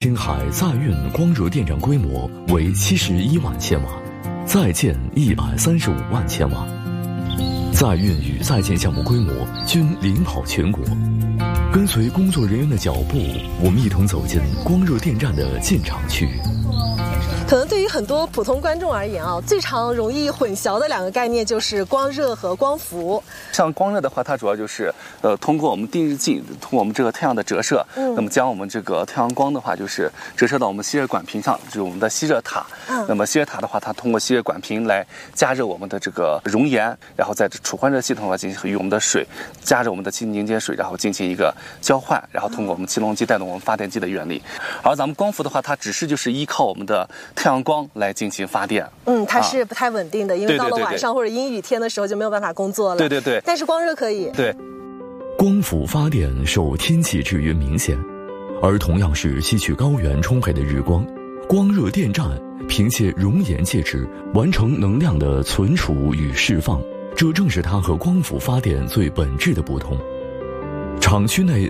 青海载运光热电站规模为71万千瓦，在建135万千瓦，载运与在建项目规模均领跑全国。跟随工作人员的脚步，我们一同走进光热电站的进场区。 可能对于很多普通观众而言啊，最常容易混淆的两个概念就是光热和光伏。 像光热的话，它主要就是通过我们定日镜，通过我们这个太阳的折射，那么将我们这个太阳光的话，就是折射到我们吸热管屏上，就是我们的吸热塔。那么吸热塔的话，它通过吸热管屏来加热我们的这个熔岩，然后在储换热系统的话进行与我们的水加热我们的凝结水，然后进行一个交换，然后通过我们气动机带动我们发电机的原理。而咱们光伏的话，它只是就是依靠我们的太阳光来进行发电。 它是不太稳定的，因为到了晚上或者阴雨天的时候就没有办法工作了。 对。 但是光热可以。 对。 光伏发电受天气制约明显，而同样是吸取高原充沛的日光，光热电站凭借熔岩介质完成能量的存储与释放，这正是它和光伏发电最本质的不同。厂区内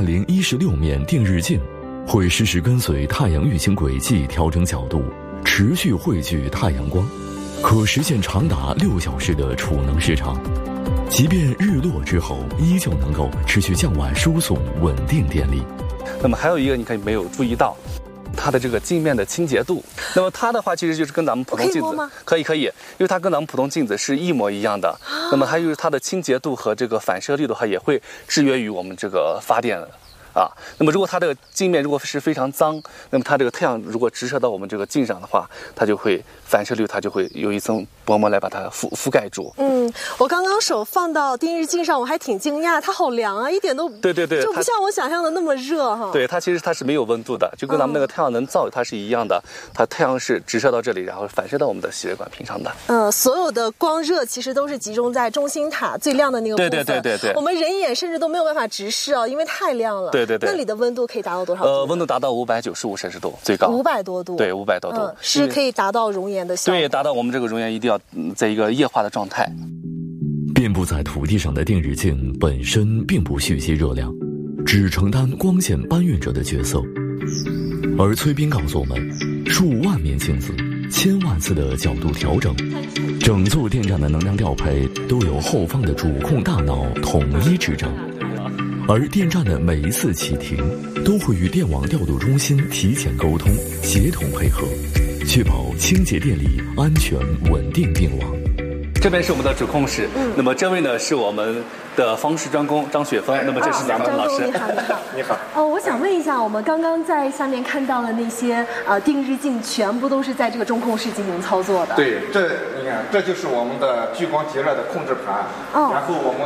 30016面定日镜会实时跟随太阳运行轨迹调整角度，持续汇聚太阳光，可实现长达6小时的储能时长。即便日落之后，依旧能够持续向外输送稳定电力。 那么还有一个你可以没有注意到，它的这个镜面的清洁度。那么它的话其实就是跟咱们普通镜子可以，因为它跟咱们普通镜子是一模一样的。那么还有它的清洁度和这个反射率的话，也会制约于我们这个发电那么如果它这个镜面如果是非常脏，那么它这个太阳如果直射到我们这个镜上的话，它就会反射率，它就会有一层薄膜来把它覆盖住。 我刚刚手放到定日镜上，我还挺惊讶，它好凉啊，一点都对， 就不像我想象的那么热哈。 对，它其实它是没有温度的，就跟咱们那个太阳能灶它是一样的，它太阳是直射到这里，然后反射到我们的吸热管屏上的。 所有的光热其实都是集中在中心塔最亮的那个部分。 对。 我们人眼甚至都没有办法直视因为太亮了。 对。 那里的温度可以达到多少度？ 温度达到595摄氏度最高。 500多度。 对，500多度。 是可以达到熔岩的效果。 对，达到我们这个熔岩一定要在一个液化的状态。 遍布在土地上的定日镜本身并不蓄积热量，只承担光线搬运者的角色。而崔斌告诉我们，数万面镜子，1000万次的角度调整，整座电站的能量调配都由后方的主控大脑统一执政。而电站的每一次启停都会与电网调度中心提前沟通，协同配合，确保清洁电力安全稳定并网。 这边是我们的主控室，那么这位呢是我们的方式专工张雪峰，那么这是咱们老师。 你好。我想问一下，我们刚刚在下面看到的那些定日镜，全部都是在这个中控室进行操作的。 对，你看，这就是我们的聚光极热的控制盘，然后我们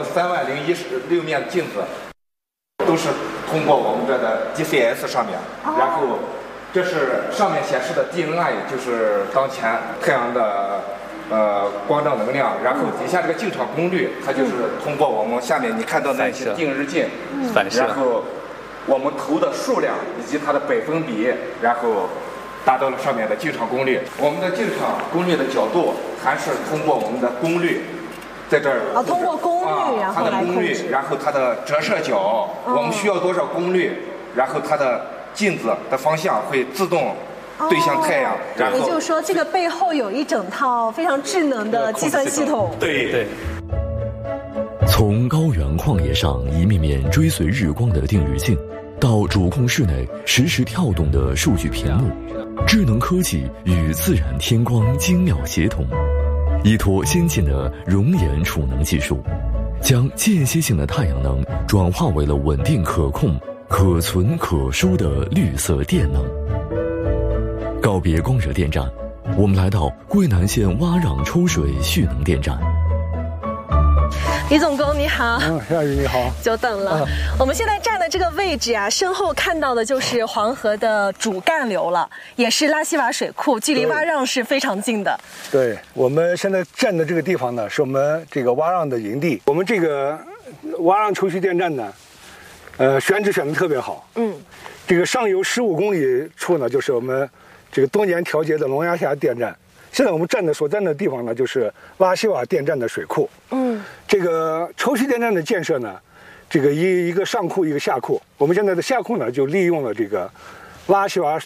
30016面镜子都是通过我们这的 DCS 上面，然后这是上面显示的 DNI， 就是当前太阳的光照能量，然后底下这个镜场功率，它就是通过我们下面你看到那些定日镜反射， 然后我们投的数量以及它的百分比，然后达到了上面的镜场功率。我们的镜场功率的角度还是通过我们的功率。在这儿通过功率，然后来控制， 然后它的折射角，我们需要多少功率，然后它的镜子的方向会自动对向太阳。然后也就是说，这个背后有一整套非常智能的计算系统。 对。 从高原旷野上一面面追随日光的定日镜，到主控室内实时跳动的数据屏幕，智能科技与自然天光精妙协同。依托先进的熔岩储能技术，将间歇性的太阳能转化为了稳定可控、可存可输的绿色电能。告别光热电站，我们来到桂南县洼壤抽水蓄能电站。 李总工你好。 夏雨你好。 久等了。我们现在站的这个位置啊，身后看到的就是黄河的主干流了，也是拉稀瓦水库，距离洼壤是非常近的。 对，我们现在站的这个地方呢，是我们这个洼壤的营地。我们这个洼壤抽蓄电站呢，选址选得特别好。这个上游15公里处呢，就是我们这个多年调节的龙牙峡电站。现在我们所站的地方呢，就是拉稀瓦电站的水库。这个抽蓄电站的建设呢，这个一个上库一个下库。我们现在的下库呢，就利用了这个拉希瓦